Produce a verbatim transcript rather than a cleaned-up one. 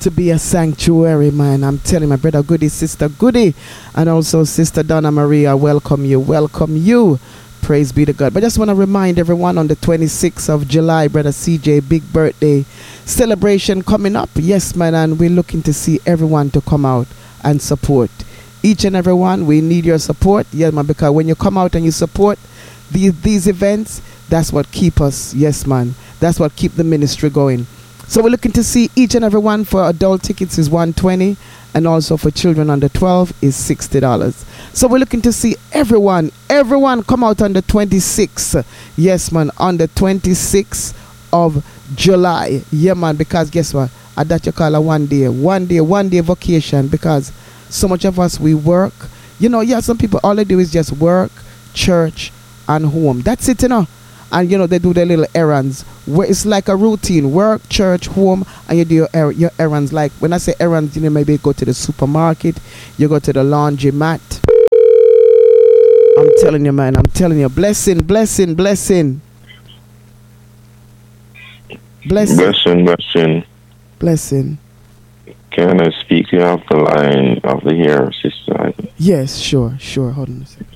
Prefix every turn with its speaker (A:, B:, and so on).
A: to be a sanctuary, man. I'm telling my brother Goody, sister Goody, and also sister Donna Maria. Welcome you, welcome you. Praise be to God. But I just want to remind everyone on the twenty-sixth of July, brother C J, big birthday celebration coming up. Yes, man, and we're looking to see everyone to come out and support. Each and every one, we need your support. Yeah, man, because when you come out and you support these these events, that's what keep us. Yes, man. That's what keep the ministry going. So we're looking to see each and every one. For adult tickets is one hundred twenty dollars, and also for children under twelve is sixty dollars. So we're looking to see everyone, everyone come out on the twenty-sixth. Yes, man, on the twenty-sixth of July. Yeah, man, because guess what? I that you call a one day, one day, one day vacation, because so much of us, we work. You know, yeah, some people, all they do is just work, church, and home. That's it, you know. And, you know, they do their little errands. Where it's like a routine. Work, church, home, and you do your, er- your errands. Like, when I say errands, you know, maybe go to the supermarket. You go to the laundry mat. I'm telling you, man. I'm telling you. Blessing, blessing, blessing. Blessing.
B: Blessing, blessing.
A: Blessing.
B: Can I speak to you off the line of the here, sister?
A: Yes, sure, sure. Hold on a second.